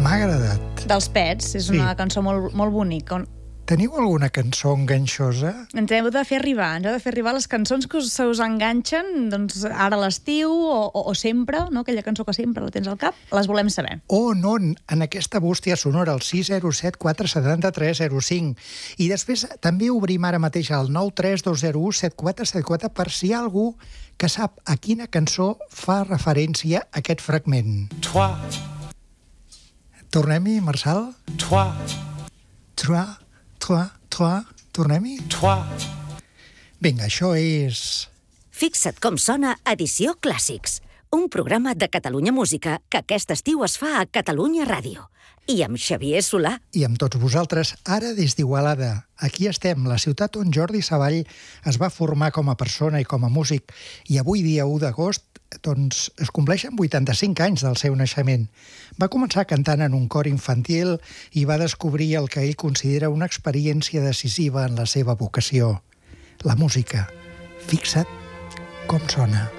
M'ha agradat. Dels Pets, és una cançó molt, molt bonica. Teniu alguna cançó enganxosa? Ens heu de fer arribar les cançons que se us enganxen, doncs ara a l'estiu o sempre, no? Aquella cançó que sempre la tens al cap, les volem saber. O no, en aquesta bústia sonora, al 607 473 05. I després també obrim ara mateix el 93201 7474 per si hi ha algú que sap a quina cançó fa referència aquest fragment. Toi. Tornem-hi, Marçal? Toi. Tornem-hi? Toi. Vinga, això és... Fixa't com sona Edició Clàssics, un programa de Catalunya Música que aquest estiu es fa a Catalunya Ràdio. I amb Xavier Solà. I amb tots vosaltres, ara des d'Igualada. Aquí estem, la ciutat on Jordi Savall es va formar com a persona i com a músic. I avui, dia 1 d'agost, doncs es compleixen 85 anys del seu naixement. Va començar cantant en un cor infantil i va descobrir el que ell considera una experiència decisiva en la seva vocació, la música. Fixa't com sona.